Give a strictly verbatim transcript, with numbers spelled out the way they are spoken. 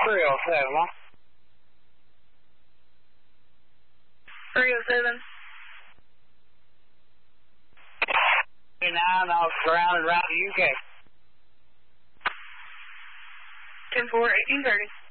three oh seven, huh? three oh seven. nine, I'll surround and route to U K. ten four, eighteen thirty.